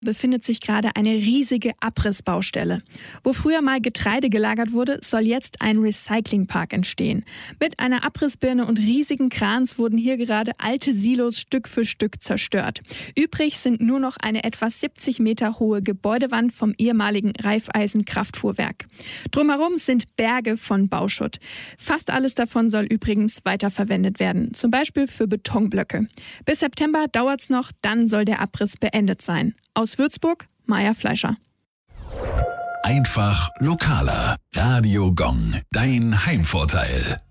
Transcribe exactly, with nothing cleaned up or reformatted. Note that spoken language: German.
Befindet sich gerade eine riesige Abrissbaustelle. Wo früher mal Getreide gelagert wurde, soll jetzt ein Recyclingpark entstehen. Mit einer Abrissbirne und riesigen Krans wurden hier gerade alte Silos Stück für Stück zerstört. Übrig sind nur noch eine etwa siebzig Meter hohe Gebäudewand vom ehemaligen Raiffeisen-Kraftfuhrwerk. Drumherum sind Berge von Bauschutt. Fast alles davon soll übrigens weiterverwendet werden, zum Beispiel für Betonblöcke. Bis September dauert's noch, dann soll der Abriss beendet sein. Aus Würzburg, Maja Fleischer. Einfach lokaler. Radio Gong, dein Heimvorteil.